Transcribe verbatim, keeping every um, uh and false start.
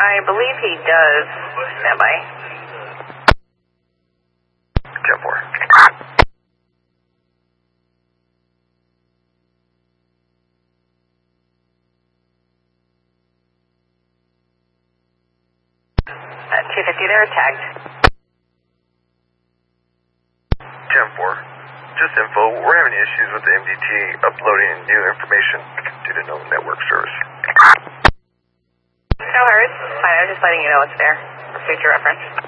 I believe he does. Stand by. ten four. Uh, two fifty, they're tagged. ten four. Just info, we're having issues with the M D T uploading new information due to no network service. No worries. Fine, I was just letting you know it's there for future reference.